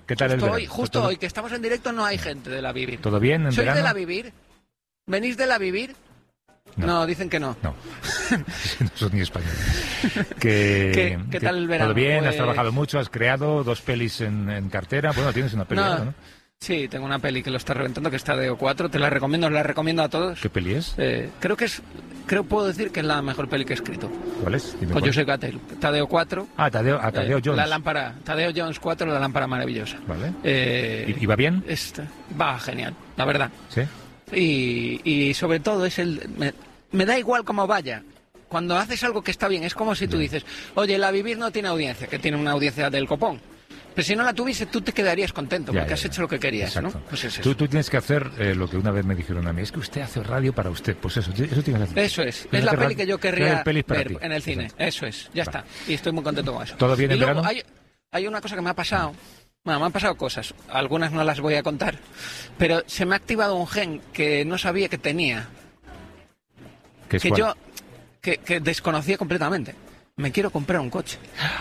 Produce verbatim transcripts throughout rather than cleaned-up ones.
¿Qué tal justo el verano? hoy, justo ¿Todo... hoy, que estamos en directo, no hay gente de La Vivir. ¿Todo bien en ¿Sois verano? de La Vivir? ¿Venís de La Vivir? No, no dicen que no. No, no sos ni español. Que, ¿Qué, ¿Qué tal el verano? ¿Todo bien? Pues... ¿Has trabajado mucho? ¿Has creado dos pelis en, en cartera? Bueno, tienes una peli, no, ¿no? Sí, tengo una peli que lo está reventando, que está de O cuatro. Te la recomiendo, os la recomiendo a todos. ¿Qué peli es? Eh, creo que es... Creo puedo decir que es la mejor peli que he escrito. ¿Cuál es? Dime Pues cuál. yo soy Gatel. Tadeo cuatro. Ah, Tadeo, ah, Tadeo eh, Jones. La lámpara. Tadeo Jones cuatro, la lámpara maravillosa. Vale. Eh, ¿Y, ¿Y va bien? Esta, va genial, la verdad. Sí. Y, y sobre todo es el... Me, me da igual cómo vaya. Cuando haces algo que está bien, es como si tú dices, oye, La Vivir no tiene audiencia, que tiene una audiencia del copón. Pero si no la tuviese, tú te quedarías contento, Ya, porque ya, has ya. hecho lo que querías, Exacto. ¿no? Pues es eso. Tú, tú tienes que hacer eh, lo que una vez me dijeron a mí, es que usted hace radio para usted. Pues eso, eso tienes que hacer. Eso es, Tienes es la hacer peli radio- que yo tienes querría pelis para ver ti. en el cine. Exacto. Eso es, ya Vale. está. Y estoy muy contento con eso. ¿Todo bien y en luego verano? Hay, hay una cosa que me ha pasado. Bueno, me han pasado cosas. Algunas no las voy a contar. Pero se me ha activado un gen que no sabía que tenía. ¿Qué es Que cuál? yo que, que desconocía completamente. Me quiero comprar un coche.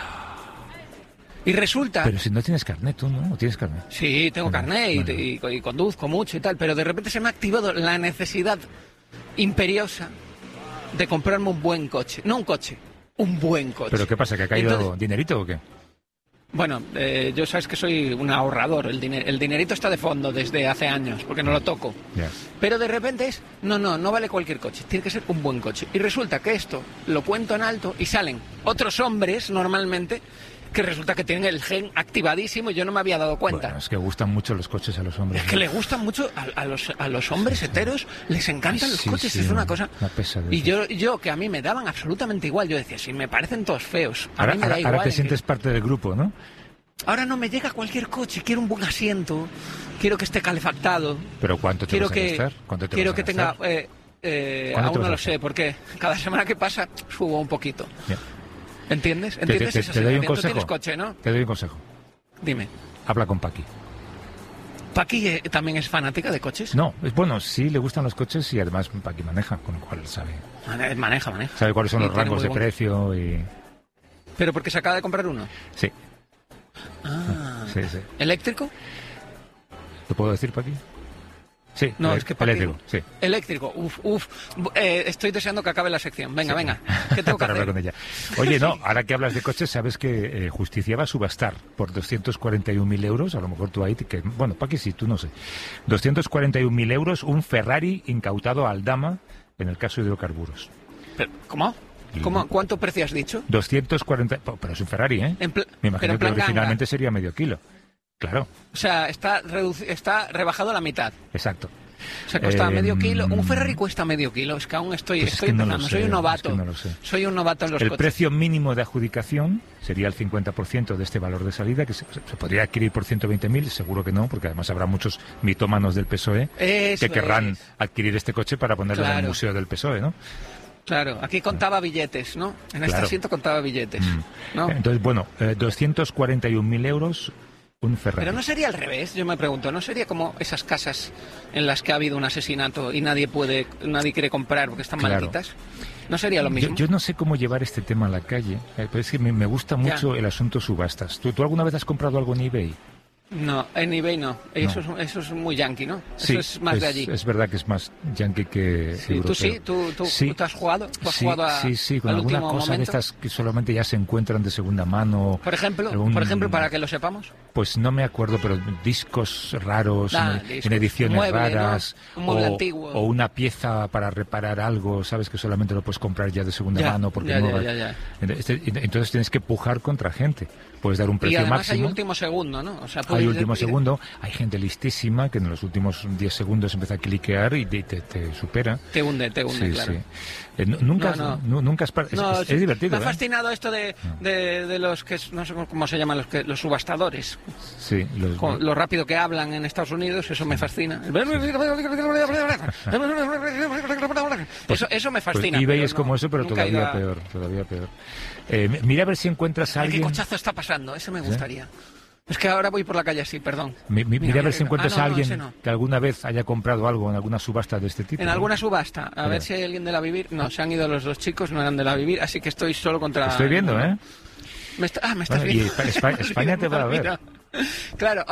Y resulta... Pero si no tienes carnet, tú, ¿no? ¿O tienes carnet? Sí, tengo Vale, carnet y, vale. y- y conduzco mucho y tal, pero de repente se me ha activado la necesidad imperiosa de comprarme un buen coche. No un coche, un buen coche. ¿Pero qué pasa? ¿Que ha caído Entonces, dinerito o qué? bueno, eh, yo sabes que soy un ahorrador. El, diner- el dinerito está de fondo desde hace años, porque no lo toco. Ya. Pero de repente es, no, no, no vale cualquier coche, tiene que ser un buen coche. Y resulta que esto lo cuento en alto y salen otros hombres normalmente que resulta que tienen el gen activadísimo y yo no me había dado cuenta. Bueno, es que gustan mucho los coches a los hombres. Es que le gustan mucho a, a los, a los hombres heteros, les encantan los Sí, coches, sí, es una cosa... una pesadez. Y yo, yo, que a mí me daban absolutamente igual, yo decía, si me parecen todos feos, a Ahora, mí me ahora- da ahora igual. te sientes parte del grupo, ¿no? Ahora no me llega cualquier coche, quiero un buen asiento, quiero que esté calefactado, ¿Pero cuánto te quiero vas a que, gastar? ¿Cuánto te quiero vas a que tenga... gastar? Eh, eh, ¿Cuándo te aún vas no a lo gastar? sé, porque cada semana que pasa subo un poquito. Ya. ¿Entiendes? Te, te- ¿Entiendes te- esa te doy un sensación? Tú consejo. tienes coche, ¿no? Te doy un consejo. Dime. Habla con Paqui. ¿Paqui eh, también es fanática de coches? No, es bueno, sí le gustan los coches y además Paqui maneja, con lo cual sabe, Mane- Maneja, maneja. sabe cuáles son Y los tiene rangos muy de buen- precio y... ¿Pero porque se acaba de comprar uno? Sí, Ah. sí, sí. ¿Eléctrico? ¿Lo puedo decir, Paqui? Sí, No, ele- es que Paqui- eléctrico, sí. Eléctrico, uf, uf. Eh, estoy deseando que acabe la sección. Venga, venga. ¿Qué tengo que Para hablar hacer? con ella. Oye, no, ahora que hablas de coches, sabes que eh, Justicia va a subastar por doscientos cuarenta y un mil euros, a lo mejor tú ahí, que, bueno, Paqui sí, tú no sé, doscientos cuarenta y un mil euros, un Ferrari incautado a Aldama en el caso de hidrocarburos. Pero, ¿Cómo? ¿Cómo? ¿Cuánto precio has dicho? doscientos cuarenta, pero es un Ferrari, ¿eh? En pl- Me pero imagino en que plan originalmente ganga. sería medio kilo. Claro, O sea, está, reduci- está rebajado a la mitad. exacto. O sea, cuesta Eh, medio kilo. Un Ferrari cuesta medio kilo. Es que aún estoy, Pues es estoy que no lo empezando. sé, soy un es novato. que no lo sé. Soy un novato en los El coches. precio mínimo de adjudicación sería el cincuenta por ciento de este valor de salida, que se, se podría adquirir por ciento veinte mil, seguro que no, porque además habrá muchos mitómanos del P S O E Eso que querrán es. adquirir este coche para ponerlo en el Claro. museo del P S O E, ¿no? Claro, aquí contaba billetes, ¿no? En este Claro. asiento contaba billetes, Mm. ¿no? Entonces, bueno, eh, doscientos cuarenta y un mil euros, un Ferrari. Pero no sería al revés, yo me pregunto, ¿no sería como esas casas en las que ha habido un asesinato y nadie puede, nadie quiere comprar porque están Claro. malditas? ¿No sería lo mismo? Yo, yo no sé cómo llevar este tema a la calle, eh, pero es que me, me gusta mucho el asunto subastas. ¿Tú, ¿Tú alguna vez has comprado algo en eBay? No, en eBay no. Eso, Es, eso es muy yankee, ¿no? Sí, eso es más de allí. Es verdad que es más yankee que Sí, europeo. ¿Tú sí? ¿Tú, tú, Sí. tú te has jugado? ¿Tú has sí, jugado a, sí, sí, con al alguna último cosa de momento? estas que solamente ya se encuentran de segunda mano. Por ejemplo, algún- por ejemplo, para que lo sepamos. Pues no me acuerdo, pero discos raros, Ah, en, discos. en ediciones Un mueble, raras, ¿no? Un mueble o, antiguo. o una pieza para reparar algo, sabes que solamente lo puedes comprar ya de segunda Ya, mano porque ya, no ya, va- ya, ya. Este- Entonces tienes que pujar contra gente. Puedes dar un Y precio además máximo. hay último segundo, ¿no? O sea, Hay puedes- último y- segundo, hay gente listísima que en los últimos diez segundos empieza a cliquear y te, te- te supera. Te hunde, te hunde, Sí, claro. sí. Eh, nu- nunca, No, no. nu- nunca has par- es, No, es- sí, es divertido, me ha ¿eh? fascinado esto de, de, de los que, no sé cómo se llaman, los, que, los subastadores. Sí, los- Con lo rápido que hablan en Estados Unidos, eso me fascina. Eso, eso me pues fascina. eBay pero es no, como eso, pero nunca he todavía ido a- peor, todavía peor. Eh, mi- mira a ver si encuentras a Ay, ¿qué alguien. cochazo está pasando? Eso me gustaría. Es que ahora voy por la calle así, perdón. Mi- mi- mira, a ver si que- encuentras ah, no, a no, alguien ese no. que alguna vez haya comprado algo en alguna subasta de este tipo. En ¿no? alguna subasta, a Mira. ver si hay alguien de la Vivir. No, se han ido los dos chicos, no eran de la Vivir, así que estoy solo contra... Estoy viendo, ¿eh? Me está- Ah, me estás Bueno, y viendo. Espa- Espa- España te va a ver. Mira. Claro.